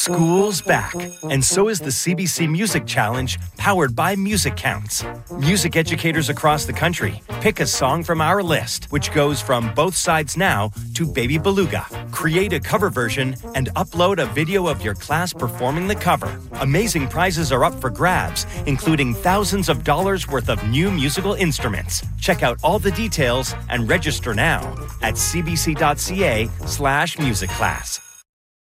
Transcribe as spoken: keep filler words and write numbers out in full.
School's back, and so is the C B C Music Challenge, powered by Music Counts. Music educators across the country pick a song from our list, which goes from Both Sides Now to Baby Beluga. Create a cover version and upload a video of your class performing the cover. Amazing prizes are up for grabs, including thousands of dollars worth of new musical instruments. Check out all the details and register now at cbc.ca slash music class.